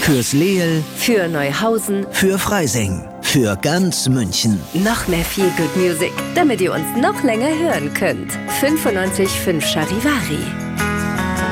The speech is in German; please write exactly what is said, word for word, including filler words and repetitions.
Fürs Leel, für Neuhausen, für Freising, für ganz München. Noch mehr Feel Good Music, damit ihr uns noch länger hören könnt. fünfundneunzig Komma fünf Charivari.